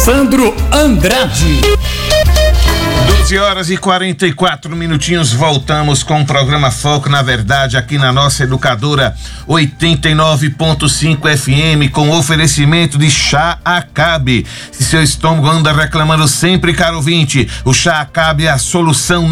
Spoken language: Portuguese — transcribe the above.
Sandro Andrade. 12h44, voltamos com o programa Foco na Verdade aqui na nossa Educadora 89.5 FM, com oferecimento de Chá Acabe. Se seu estômago anda reclamando sempre, caro ouvinte, o Chá Acabe é a solução